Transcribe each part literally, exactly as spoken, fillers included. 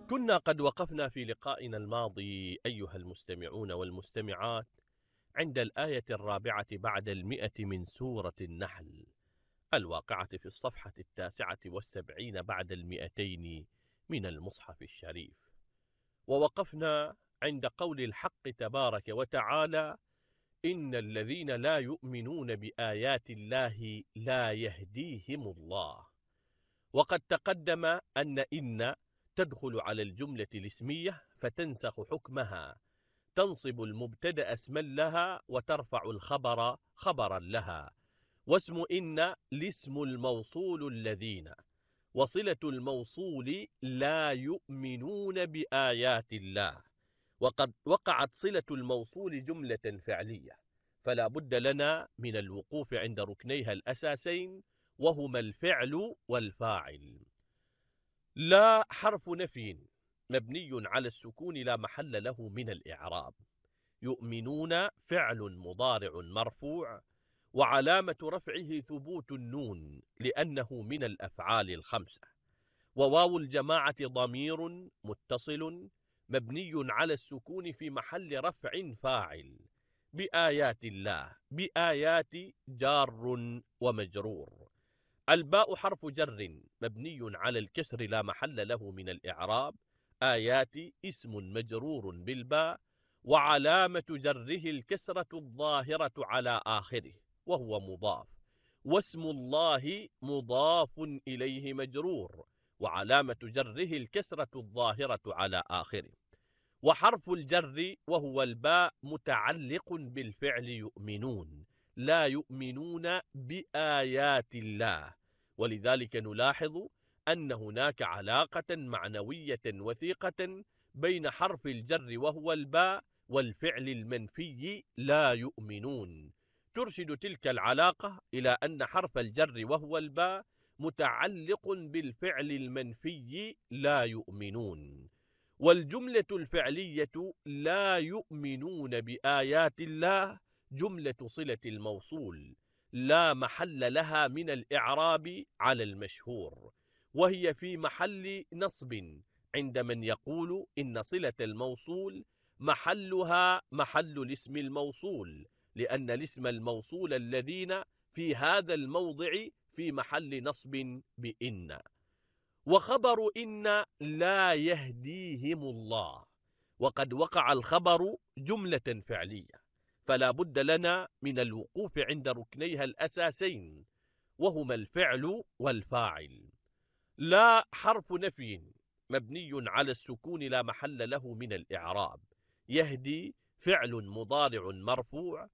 كنا قد وقفنا في لقائنا الماضي أيها المستمعون والمستمعات عند الآية الرابعة بعد المئة من سورة النحل الواقعة في الصفحة التاسعة والسبعين بعد المئتين من المصحف الشريف، ووقفنا عند قول الحق تبارك وتعالى: إن الذين لا يؤمنون بآيات الله لا يهديهم الله. وقد تقدم أن إن تدخل على الجملة الاسمية فتنسخ حكمها، تنصب المبتدأ اسما لها وترفع الخبر خبرا لها، واسم إن الاسم الموصول الذين، وصلة الموصول لا يؤمنون بآيات الله. وقد وقعت صلة الموصول جملة فعلية، فلا بد لنا من الوقوف عند ركنيها الأساسين وهما الفعل والفاعل. لا حرف نفي مبني على السكون لا محل له من الإعراب. يؤمنون فعل مضارع مرفوع وعلامة رفعه ثبوت النون لأنه من الأفعال الخمسة. وواو الجماعة ضمير متصل مبني على السكون في محل رفع فاعل. بآيات الله، بآيات جار ومجرور. الباء حرف جر مبني على الكسر لا محل له من الإعراب. آيات اسم مجرور بالباء وعلامة جره الكسرة الظاهرة على آخره وهو مضاف. واسم الله مضاف إليه مجرور وعلامة جره الكسرة الظاهرة على آخره. وحرف الجر وهو الباء متعلق بالفعل يؤمنون، لا يؤمنون بآيات الله، ولذلك نلاحظ أن هناك علاقة معنوية وثيقة بين حرف الجر وهو الباء والفعل المنفي لا يؤمنون، ترشد تلك العلاقة إلى أن حرف الجر وهو الباء متعلق بالفعل المنفي لا يؤمنون. والجملة الفعلية لا يؤمنون بآيات الله جملة صلة الموصول لا محل لها من الإعراب على المشهور، وهي في محل نصب عند من يقول إن صلة الموصول محلها محل الاسم الموصول، لأن الاسم الموصول الذين في هذا الموضع في محل نصب بإن. وخبر إن لا يهديهم الله، وقد وقع الخبر جملة فعلية، فلا بد لنا من الوقوف عند ركنيها الأساسين وهما الفعل والفاعل. لا حرف نفي مبني على السكون لا محل له من الإعراب. يهدي فعل مضارع مرفوع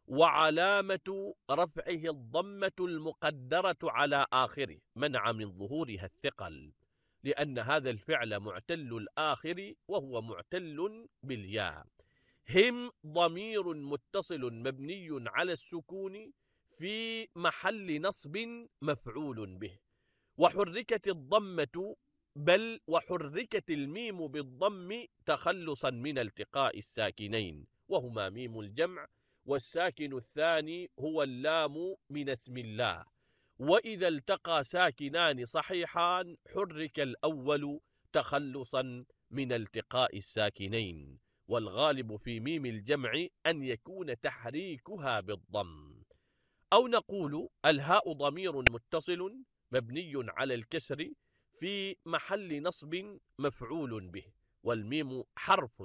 وعلامة رفعه الضمة المقدرة على آخره منع من ظهورها الثقل، لأن هذا الفعل معتل الآخر وهو معتل بالياء. هم ضمير متصل مبني على السكون في محل نصب مفعول به. وحركت الضمة بل وحركت الميم بالضم تخلصا من التقاء الساكنين وهما ميم الجمع، والساكن الثاني هو اللام من اسم الله. وإذا التقى ساكنان صحيحان حرك الأول تخلصا من التقاء الساكنين، والغالب في ميم الجمع أن يكون تحريكها بالضم. أو نقول الهاء ضمير متصل مبني على الكسر في محل نصب مفعول به، والميم حرف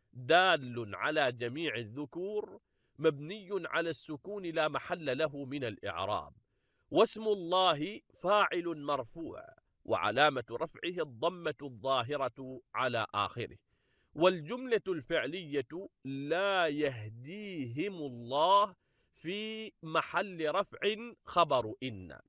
دال على جميع الذكور مبني على السكون لا محل له من الإعراب. واسم الله فاعل مرفوع وعلامة رفعه الضمة الظاهرة على آخره. والجملة الفعلية لا يهديهم الله في محل رفع خبر إن.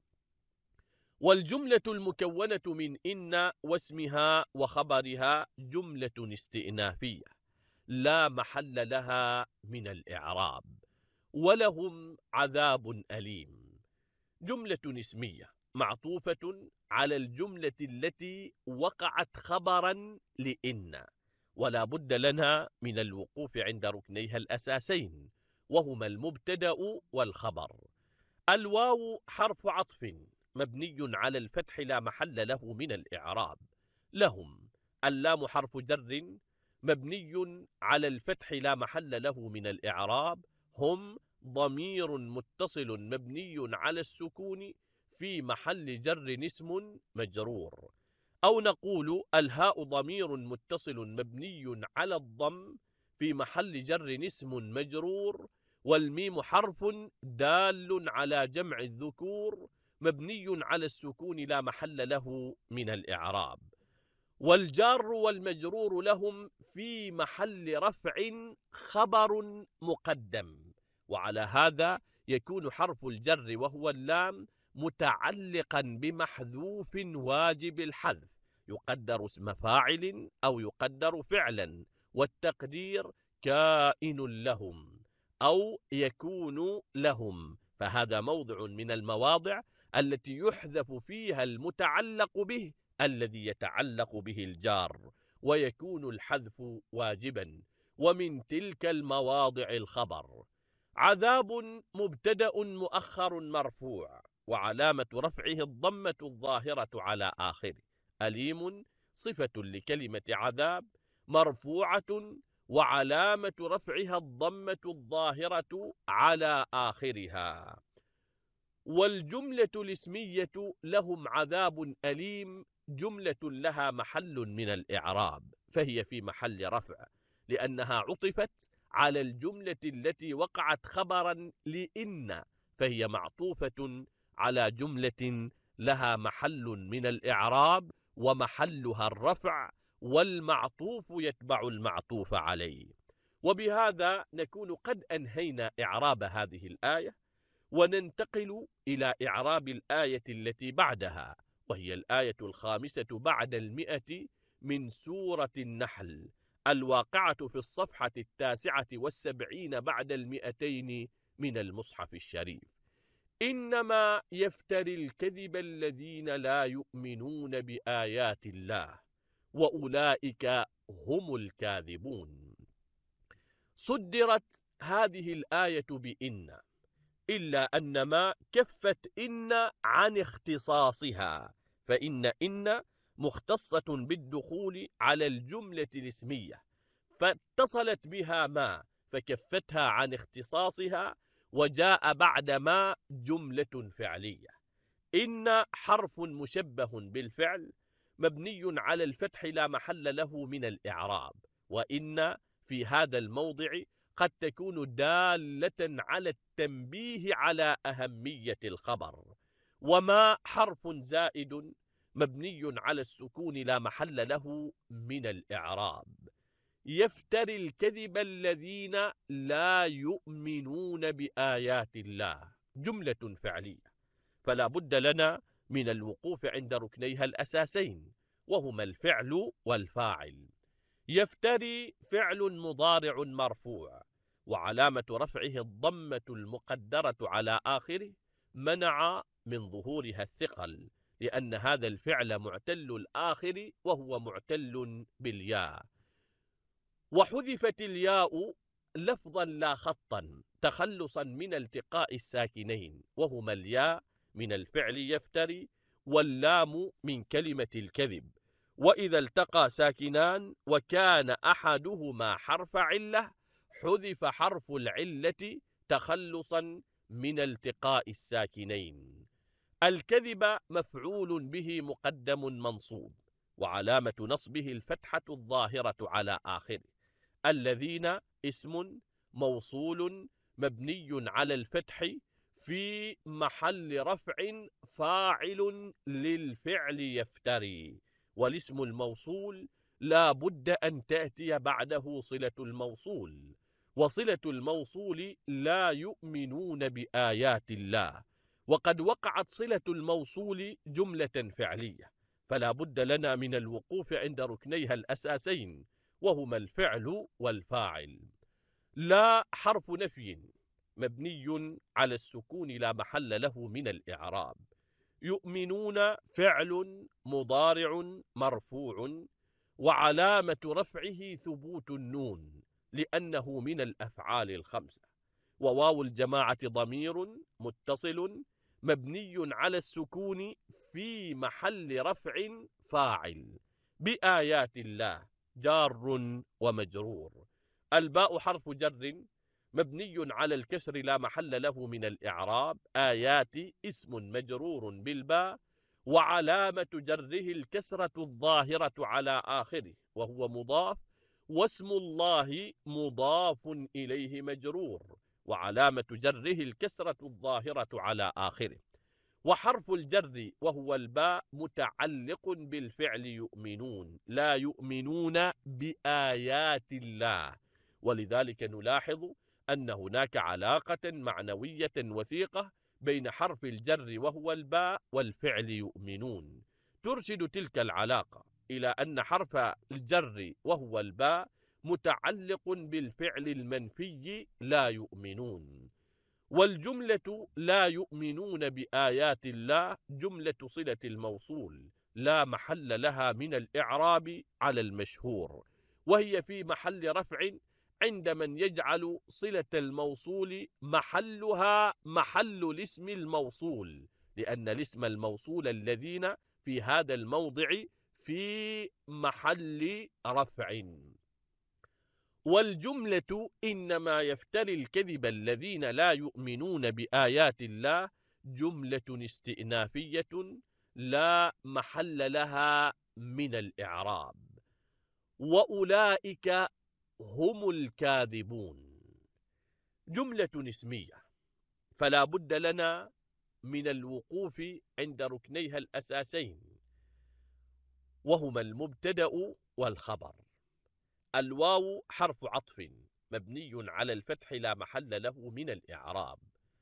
والجملة المكونة من إن واسمها وخبرها جملة استئنافية لا محل لها من الإعراب. ولهم عذاب أليم جملة اسمية معطوفة على الجملة التي وقعت خبرا لإن، ولا بد لنا من الوقوف عند ركنيها الأساسين وهما المبتدأ والخبر. الواو حرف عطف مبني على الفتح لا محل له من الإعراب. لهم اللام حرف جر مبني على الفتح لا محل له من الإعراب. هم ضمير متصل مبني على السكون في محل جر اسم مجرور. أو نقول الهاء ضمير متصل مبني على الضم في محل جر اسم مجرور. والميم حرف دال على جمع الذكور مبني على السكون لا محل له من الإعراب. والجار والمجرور لهم في محل رفع خبر مقدم، وعلى هذا يكون حرف الجر وهو اللام متعلقا بمحذوف واجب الحذف، يقدر اسم فاعل أو يقدر فعلا، والتقدير كائن لهم أو يكون لهم. فهذا موضع من المواضع التي يحذف فيها المتعلق به الذي يتعلق به الجار، ويكون الحذف واجبا. ومن تلك المواضع الخبر: عذاب مبتدأ مؤخر مرفوع وعلامة رفعه الضمة الظاهرة على آخره. أليم صفة لكلمة عذاب مرفوعة وعلامة رفعها الضمة الظاهرة على آخرها. والجملة الاسمية لهم عذاب أليم جملة لها محل من الإعراب، فهي في محل رفع لأنها عطفت على الجملة التي وقعت خبرا لإن، فهي معطوفة على جملة لها محل من الإعراب ومحلها الرفع، والمعطوف يتبع المعطوف عليه. وبهذا نكون قد أنهينا إعراب هذه الآية، وننتقل إلى إعراب الآية التي بعدها، وهي الآية الخامسة بعد المئة من سورة النحل، الواقعة في الصفحة التاسعة والسبعين بعد المئتين من المصحف الشريف. إنما يفتري الكذب الذين لا يؤمنون بآيات الله وأولئك هم الكاذبون. صدرت هذه الآية بإن، إلا أن ما كفت إن عن اختصاصها، فإن إن مختصة بالدخول على الجملة الاسمية، فاتصلت بها ما فكفتها عن اختصاصها، وجاء بعد ما جملة فعلية. إن حرف مشبه بالفعل مبني على الفتح لا محل له من الإعراب، وإن في هذا الموضع قد تكون دالة على التنبيه على أهمية الخبر. وما حرف زائد مبني على السكون لا محل له من الإعراب. يفتري الكذب الذين لا يؤمنون بآيات الله جملة فعلية، فلا بد لنا من الوقوف عند ركنيها الأساسين، وهما الفعل والفاعل. يفتري فعل مضارع مرفوع وعلامة رفعه الضمة المقدرة على آخره منع من ظهورها الثقل، لأن هذا الفعل معتل الآخر وهو معتل بالياء. وحذفت الياء لفظا لا خطا تخلصا من التقاء الساكنين، وهما الياء من الفعل يفتري واللام من كلمة الكذب. وإذا التقى ساكنان وكان أحدهما حرف علة حذف حرف العلة تخلصا من التقاء الساكنين. الكذب مفعول به مقدم منصوب وعلامة نصبه الفتحة الظاهرة على آخره. الذين اسم موصول مبني على الفتح في محل رفع فاعل للفعل يفتري، والاسم الموصول لا بد أن تأتي بعده صلة الموصول، وصلة الموصول لا يؤمنون بآيات الله، وقد وقعت صلة الموصول جملة فعلية، فلا بد لنا من الوقوف عند ركنيها الأساسين، وهما الفعل والفاعل. لا حرف نفي مبني على السكون لا محل له من الإعراب. يؤمنون فعل مضارع مرفوع وعلامة رفعه ثبوت النون لأنه من الأفعال الخمسة. وواو الجماعة ضمير متصل مبني على السكون في محل رفع فاعل. بآيات الله جار ومجرور. الباء حرف جر مبني على الكسر لا محل له من الإعراب. آيات اسم مجرور بالباء وعلامة جره الكسرة الظاهرة على آخره وهو مضاف، واسم الله مضاف إليه مجرور وعلامة جره الكسرة الظاهرة على آخره. وحرف الجر وهو الباء متعلق بالفعل يؤمنون، لا يؤمنون بآيات الله، ولذلك نلاحظ أن هناك علاقة معنوية وثيقة بين حرف الجر وهو الباء والفعل يؤمنون، ترشد تلك العلاقة إلى أن حرف الجر وهو الباء متعلق بالفعل المنفي لا يؤمنون. والجملة لا يؤمنون بآيات الله جملة صلة الموصول لا محل لها من الإعراب على المشهور، وهي في محل رفع عند من يجعل صلة الموصول محلها محل الاسم الموصول، لأن الاسم الموصول الذين في هذا الموضع في محل رفع. والجملة إنما يفتري الكذب الذين لا يؤمنون بآيات الله جملة استئنافية لا محل لها من الإعراب. وأولئك هم الكاذبون جملة اسمية، فلا بد لنا من الوقوف عند ركنيها الأساسين وهما المبتدأ والخبر. الواو حرف عطف مبني على الفتح لا محل له من الإعراب.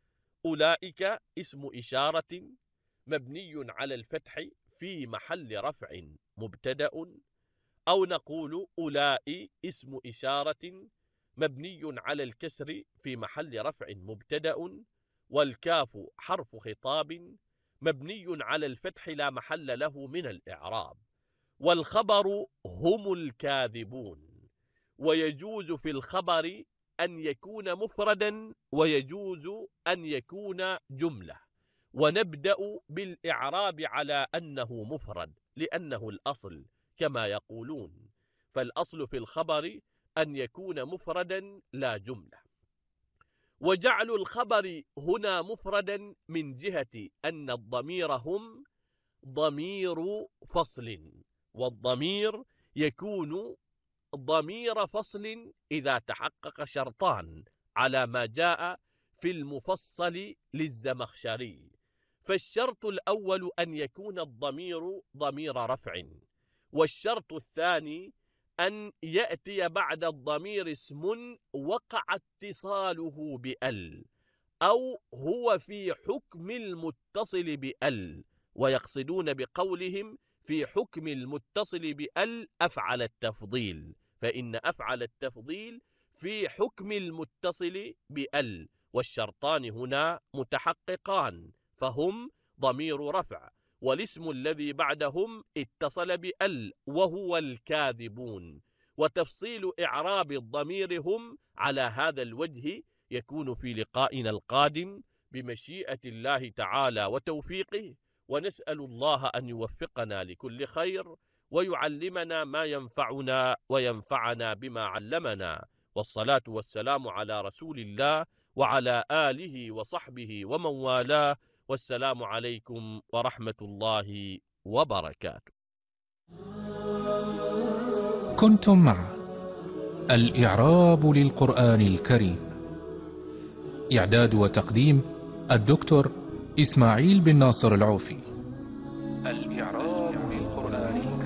أولئك اسم إشارة مبني على الفتح في محل رفع مبتدأ، أو نقول أولئك اسم إشارة مبني على الكسر في محل رفع مبتدأ. والكاف حرف خطاب مبني على الفتح لا محل له من الإعراب. والخبر هم الكاذبون، ويجوز في الخبر أن يكون مفردا ويجوز أن يكون جملة، ونبدأ بالإعراب على أنه مفرد لأنه الأصل كما يقولون، فالأصل في الخبر أن يكون مفردا لا جملة. وجعل الخبر هنا مفردا من جهة أن الضمير هم ضمير فصل، والضمير يكون ضمير فصل إذا تحقق شرطان على ما جاء في المفصل للزمخشري. فالشرط الأول أن يكون الضمير ضمير رفع، والشرط الثاني أن يأتي بعد الضمير اسم وقع اتصاله بأل، أو هو في حكم المتصل بأل، ويقصدون بقولهم في حكم المتصل بأل أفعل التفضيل، فإن أفعل التفضيل في حكم المتصل بأل، والشرطان هنا متحققان، فهم ضمير رفع، والاسم الذي بعدهم اتصل بأل وهو الكاذبون. وتفصيل إعراب الضمير هم على هذا الوجه يكون في لقائنا القادم بمشيئة الله تعالى وتوفيقه، ونسأل الله أن يوفقنا لكل خير ويعلمنا ما ينفعنا وينفعنا بما علمنا. والصلاة والسلام على رسول الله وعلى آله وصحبه ومن والاه، والسلام عليكم ورحمة الله وبركاته. كنتم مع الإعراب للقرآن الكريم، إعداد وتقديم الدكتور إسماعيل بن ناصر العوفي.